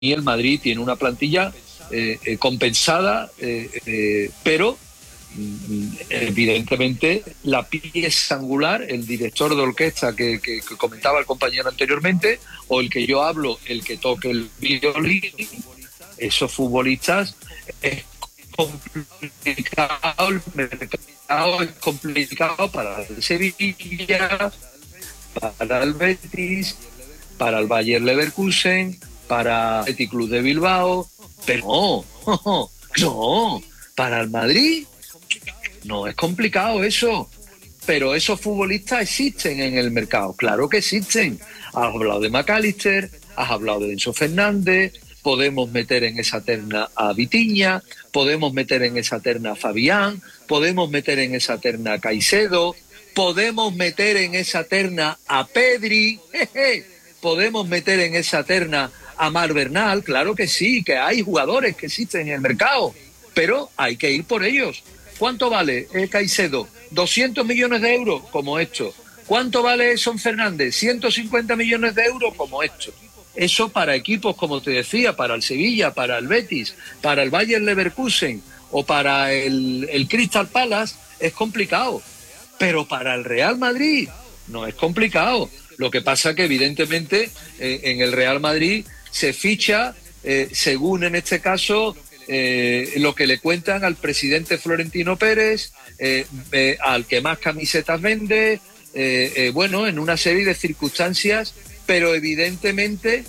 el Madrid tiene una plantilla compensada, pero evidentemente la pieza angular, el director de orquesta que comentaba el compañero anteriormente, o el que yo hablo, el que toque el violín, esos futbolistas es complicado, el mercado es complicado para el Sevilla, para el Betis, para el Bayer Leverkusen, para el Athletic Club de Bilbao, pero no, para el Madrid no es complicado eso. Pero esos futbolistas existen en el mercado, claro que existen. Has hablado de McAllister, has hablado de Enzo Fernández, podemos meter en esa terna a Vitinha, podemos meter en esa terna a Fabián, podemos meter en esa terna a Caicedo, podemos meter en esa terna a Pedri, podemos meter en esa terna a Mar Bernal, claro que sí, que hay jugadores que existen en el mercado, pero hay que ir por ellos. ¿Cuánto vale Caicedo? 200 millones de euros, como esto. ¿Cuánto vale Son Fernández? 150 millones de euros, como esto. Eso para equipos, como te decía, para el Sevilla, para el Betis, para el Bayer Leverkusen o para el Crystal Palace, es complicado. Pero para el Real Madrid no es complicado. Lo que pasa que evidentemente en el Real Madrid se ficha, según en este caso, lo que le cuentan al presidente Florentino Pérez, al que más camisetas vende, bueno, en una serie de circunstancias, pero evidentemente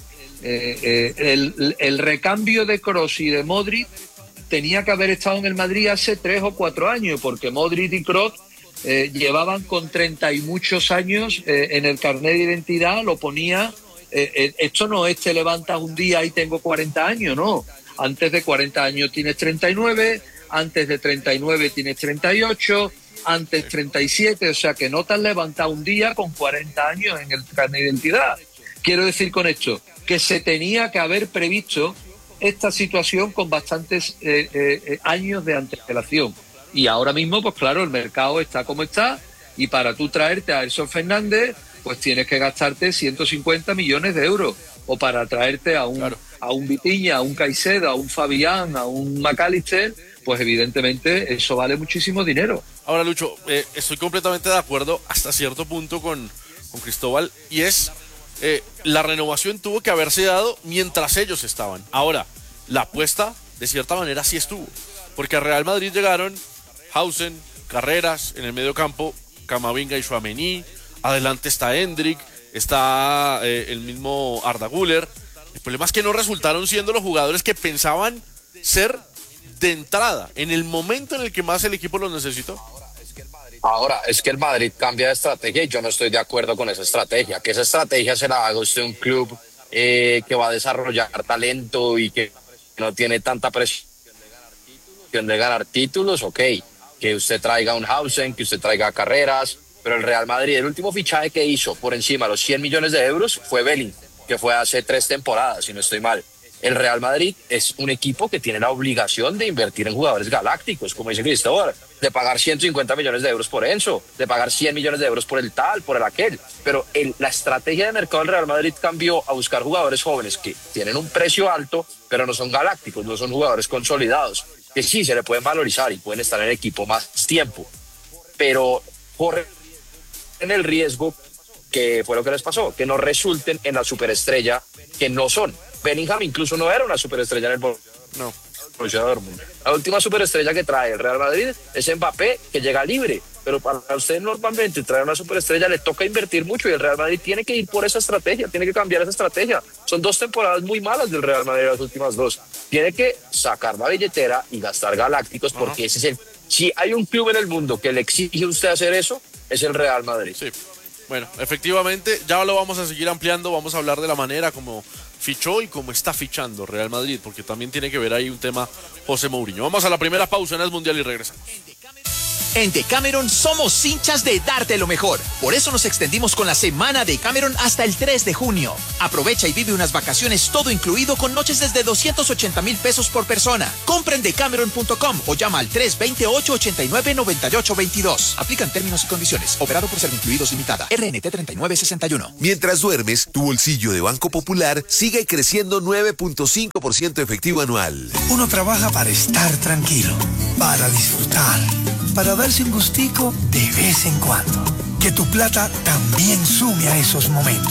el recambio de Kroos y de Modric tenía que haber estado en el Madrid hace 3 o 4 años, porque Modric y Kroos llevaban con 30 y muchos años en el carnet de identidad, lo ponía, esto no es te levantas un día y tengo 40 años, no. Antes de 40 años tienes 39, antes de 39 tienes 38, antes 37, o sea que no te has levantado un día con 40 años en el carnet de identidad. Quiero decir con esto que se tenía que haber previsto esta situación con bastantes años de antelación. Y ahora mismo, pues claro, el mercado está como está, y para tú traerte a Enzo Fernández, pues tienes que gastarte 150 millones de euros. O para traerte a un Vitinha, a un Caicedo, a un Fabián, a un McAllister, pues evidentemente eso vale muchísimo dinero. Ahora, Lucho, estoy completamente de acuerdo hasta cierto punto con Cristóbal, y es la renovación tuvo que haberse dado mientras ellos estaban. Ahora, la apuesta de cierta manera sí estuvo, porque a Real Madrid llegaron Hausen, Carreras, en el medio campo Camavinga y Tchouaméni, adelante está Endrick, está el mismo Arda Güler. El problema es que no resultaron siendo los jugadores que pensaban ser de entrada, en el momento en el que más el equipo los necesitó. Ahora, es que el Madrid cambia de estrategia y yo no estoy de acuerdo con esa estrategia. Que esa estrategia se la haga usted un club que va a desarrollar talento y que no tiene tanta presión de ganar títulos, ok. Que usted traiga un Hausen, que usted traiga Carreras, pero el Real Madrid, el último fichaje que hizo por encima de los 100 millones de euros fue Bellingham, que fue hace 3 temporadas, si no estoy mal. El Real Madrid es un equipo que tiene la obligación de invertir en jugadores galácticos, como dice Cristóbal, de pagar 150 millones de euros por Enzo, de pagar 100 millones de euros por el tal, por el aquel. Pero la estrategia de mercado del Real Madrid cambió a buscar jugadores jóvenes que tienen un precio alto, pero no son galácticos, no son jugadores consolidados, que sí se le pueden valorizar y pueden estar en el equipo más tiempo, pero corren el riesgo, que fue lo que les pasó, que no resulten en la superestrella que no son. Bellingham incluso no era una superestrella en el Borussia Dortmund. La última superestrella que trae el Real Madrid es Mbappé, que llega libre, pero para usted normalmente traer una superestrella le toca invertir mucho y el Real Madrid tiene que ir por esa estrategia, tiene que cambiar esa estrategia. Son 2 temporadas muy malas del Real Madrid, las últimas 2. Tiene que sacar la billetera y gastar galácticos, porque ese es si hay un club en el mundo que le exige a usted hacer eso, es el Real Madrid. Sí. Bueno, efectivamente, ya lo vamos a seguir ampliando, vamos a hablar de la manera como fichó y cómo está fichando Real Madrid, porque también tiene que ver ahí un tema José Mourinho. Vamos a la primera pausa en el Mundial y regresamos. En Decameron somos hinchas de darte lo mejor. Por eso nos extendimos con la semana de Decameron hasta el 3 de junio. Aprovecha y vive unas vacaciones todo incluido con noches desde 280,000 pesos por persona. Compra en decameron.com o llama al 328-89-9822. Aplican términos y condiciones. Operado por Servincluidos Limitada. RNT 3961. Mientras duermes, tu bolsillo de Banco Popular sigue creciendo 9.5% efectivo anual. Uno trabaja para estar tranquilo, para disfrutar, para darse un gustico de vez en cuando. Que tu plata también sume a esos momentos.